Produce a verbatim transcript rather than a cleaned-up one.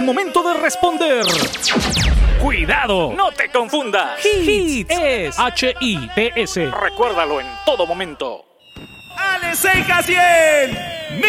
el momento de responder. ¡Cuidado! ¡No te confundas! Hits es H I T S. Recuérdalo en todo momento. ¡Ale seis a cien!